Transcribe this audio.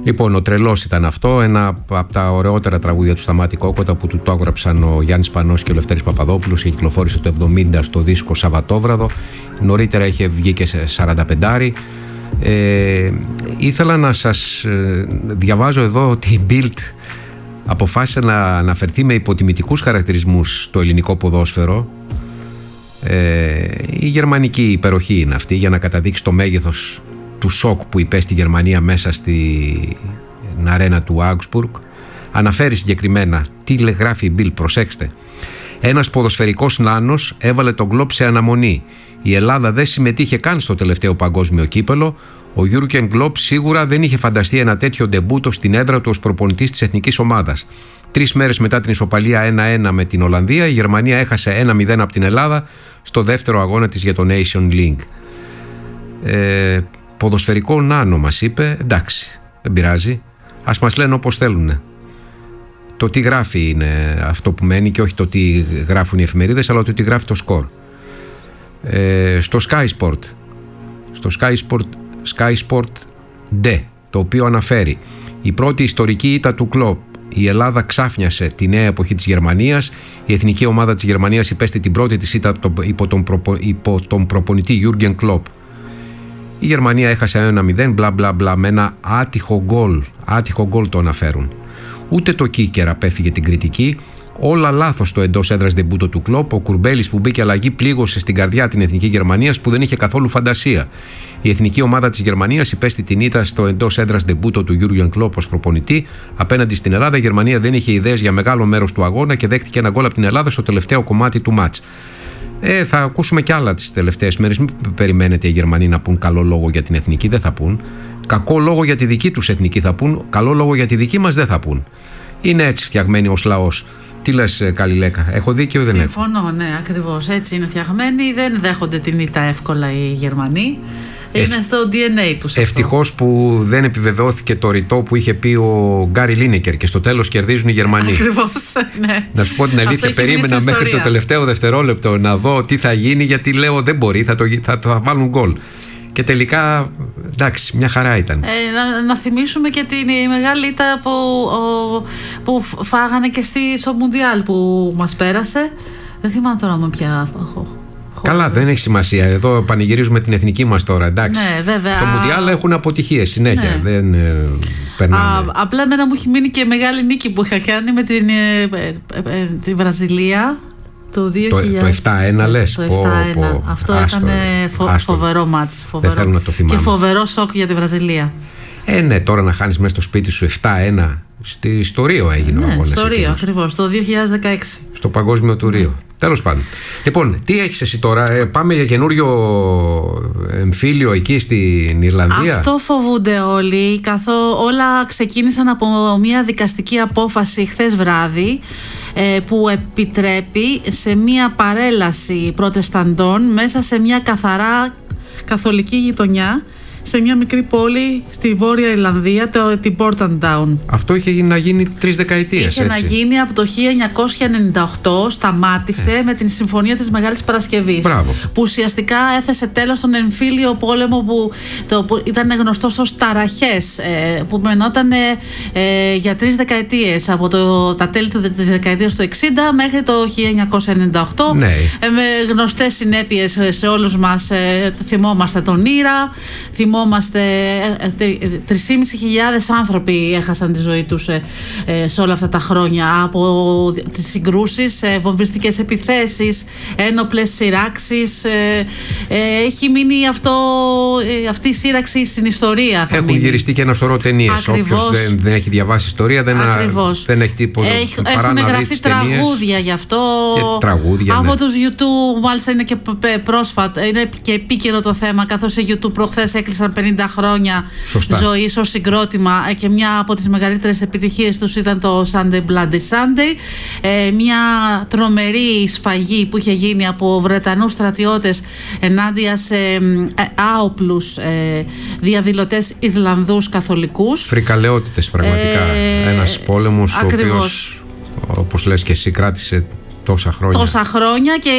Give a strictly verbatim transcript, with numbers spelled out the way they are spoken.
Λοιπόν, ο Τρελός ήταν αυτό, ένα από τα ωραιότερα τραγούδια του Σταμάτη Κόκοτα που του το έγραψαν ο Γιάννης Πανός και ο Λευτέρης Παπαδόπουλος και κυκλοφόρησε το εβδομήντα στο δίσκο Σαββατόβραδο. Νωρίτερα είχε βγει και σε σαράντα πέντε. Ε, ήθελα να σας ε, διαβάζω εδώ ότι η Bild αποφάσισε να αναφερθεί με υποτιμητικούς χαρακτηρισμούς στο ελληνικό ποδόσφαιρο. Ε, η γερμανική υπεροχή είναι αυτή για να καταδείξει το μέγεθος του σοκ που υπέστη η Γερμανία μέσα στην αρένα του Augsburg. Αναφέρει συγκεκριμένα τι γράφει η Bild, προσέξτε. Ένας ποδοσφαιρικός νάνος έβαλε τον κλοπ σε αναμονή. Η Ελλάδα δεν συμμετείχε καν στο τελευταίο παγκόσμιο κύπελο. Ο Γιούργκεν Κλοπ σίγουρα δεν είχε φανταστεί ένα τέτοιο ντεμπούτο στην έδρα του ως προπονητής της εθνικής ομάδας. Τρεις μέρες μετά την ισοπαλία ένα ένα με την Ολλανδία, η Γερμανία έχασε ένα μηδέν από την Ελλάδα στο δεύτερο αγώνα της για το Nation League. Ε, ποδοσφαιρικό νάνο μας είπε, εντάξει, δεν πειράζει, ας μας λένε όπως θέλουν. Το τι γράφει είναι αυτό που μένει και όχι το τι γράφουν οι εφημερίδες, αλλά το τι γράφει το σκορ. Ε, στο Sky Sport, στο Sky Sport, Sky Sport D, το οποίο αναφέρει η πρώτη ιστορική ήττα του Κλοπ. Η Ελλάδα ξάφνιασε τη νέα εποχή της Γερμανίας. Η εθνική ομάδα της Γερμανίας υπέστη την πρώτη της ήττα υπό τον, προπο, υπό τον προπονητή Γιούργκεν Κλοπ. Η Γερμανία έχασε ένα μηδέν, μπλα μπλα μπλα, με ένα άτυχο γκολ. Άτυχο γκολ το αναφέρουν. Ούτε το Κίκερ απέφυγε την κριτική. Όλα λάθος το εντός έδρας ντεμπούτο του Κλοπ. Ο Κουρμπέλης που μπήκε αλλαγή πλήγωσε στην καρδιά την εθνική Γερμανίας που δεν είχε καθόλου φαντασία. Η εθνική ομάδα της Γερμανίας υπέστη την ήττα στο εντός έδρας ντεμπούτο του Γιούργεν Κλοπ ως προπονητή. Απέναντι στην Ελλάδα, η Γερμανία δεν είχε ιδέες για μεγάλο μέρος του αγώνα και δέχτηκε ένα γκολ από την Ελλάδα στο τελευταίο κομμάτι του μάτς. Ε, θα ακούσουμε κι άλλα τις τελευταίες μέρες. Μην περιμένετε οι Γερμανοί να πούν καλό λόγο για την εθνική, δεν θα πούν. Κακό λόγο για τη δική τους εθνική θα πούν. Καλό λόγο για τη δική μας δεν θα πούν. Είναι έτσι φτιαγμένοι ως λαός. Τι λες, Καλλιλέκα, έχω δίκιο ή δεν έχω? Συμφωνώ, ναι, ακριβώς. Έτσι είναι φτιαγμένοι. Δεν δέχονται την ήττα εύκολα οι Γερμανοί. Είναι Εφ... στο ντι εν έι τους. Ευτυχώς που δεν επιβεβαιώθηκε το ρητό που είχε πει ο Γκάρι Λίνεκερ και στο τέλος κερδίζουν οι Γερμανοί. Ακριβώς, ναι. Να σου πω την αλήθεια, περίμενα μέχρι το τελευταίο δευτερόλεπτο να δω τι θα γίνει, γιατί λέω δεν μπορεί, θα, το, θα, θα βάλουν γκολ. Και τελικά, εντάξει, μια χαρά ήταν. Ε, να, να θυμίσουμε και την μεγάλη ήττα που, ο, που φάγανε και στη, στο Μουντιάλ που μας πέρασε. Δεν θυμάμαι τώρα με ποια. Καλά, δεν έχει σημασία. Εδώ πανηγυρίζουμε την εθνική μας τώρα, εντάξει. Ναι, βέβαια. Στο Μουντιάλ έχουν αποτυχίες συνέχεια. Ναι. Δεν ε, περνάνε. Α, απλά εμένα μου έχει μείνει και μεγάλη νίκη που είχα κάνει με την, ε, ε, ε, τη Βραζιλία. Το, δύο χιλιάδες, το επτά ένα λες. Το επτά ένα. Πω, πω. Αυτό άστο, ήταν φο, φοβερό μάτς. Φοβερό. Δεν θέλω να το θυμάμαι. Και φοβερό σοκ για τη Βραζιλία. Ε, ναι, τώρα να χάνεις μέσα στο σπίτι σου επτά ένα. Στη, στο Ρίο έγινε ναι, ο αγώνας. Στο Ρίο, ακριβώς. Το δύο χιλιάδες δεκαέξι. Στο παγκόσμιο του Ρίο. Mm. Τέλος πάντων. Λοιπόν, τι έχεις εσύ τώρα? Ε, πάμε για καινούριο εμφύλιο εκεί στην Ιρλανδία. Αυτό φοβούνται όλοι. Καθώ όλα ξεκίνησαν από μια δικαστική απόφαση χθες βράδυ, που επιτρέπει σε μια παρέλαση προτεσταντών μέσα σε μια καθαρά καθολική γειτονιά σε μια μικρή πόλη στη Βόρεια Ιρλανδία, το, την Portadown. Αυτό είχε να γίνει τρεις δεκαετίες. Είχε έτσι. να γίνει από το χίλια εννιακόσια ενενήντα οκτώ, σταμάτησε ε. με την Συμφωνία της Μεγάλης Παρασκευής. Μπράβο. Που ουσιαστικά έθεσε τέλος στον εμφύλιο πόλεμο που, το, που ήταν γνωστός ως ταραχές, ε, που μενόταν ε, για τρεις δεκαετίες, από το, τα τέλη της δεκαετίας του εξήντα μέχρι το χίλια εννιακόσια ενενήντα οκτώ. Ναι. Ε, με γνωστές συνέπειες σε όλους μας. Ε, θυμόμαστε τον Ήρα, θυμόμαστε τρεις και μισή χιλιάδες άνθρωποι έχασαν τη ζωή τους σε όλα αυτά τα χρόνια από τις συγκρούσεις, βομβιστικές επιθέσεις, ένοπλες σειράξεις. Έχει μείνει αυτό, αυτή η σύραξη στην ιστορία. Θα Έχουν μείνει. Γυριστεί και ένα σωρό ταινίες. Όποιος δεν, δεν έχει διαβάσει ιστορία δεν, δεν έχει τίποτα παρά να δει τις ταινίες. Έχουν γραφεί τραγούδια γι' αυτό. Και τραγούδια, από ναι. τους YouTube, μάλιστα είναι και πρόσφατα, είναι και επίκαιρο το θέμα, καθώς οι YouTube προχθές έκλεισαν πενήντα χρόνια Σωστά. ζωής ως συγκρότημα και μια από τις μεγαλύτερες επιτυχίες τους ήταν το Sunday Bloody Sunday, ε, μια τρομερή σφαγή που είχε γίνει από Βρετανούς στρατιώτες ενάντια σε ε, άοπλους ε, διαδηλωτές Ιρλανδούς καθολικούς. Φρικαλαιότητες πραγματικά. Ε, Ένας πόλεμος ακριβώς. Ο οποίος, όπως λες και εσύ, κράτησε τόσα χρόνια. Τόσα χρόνια και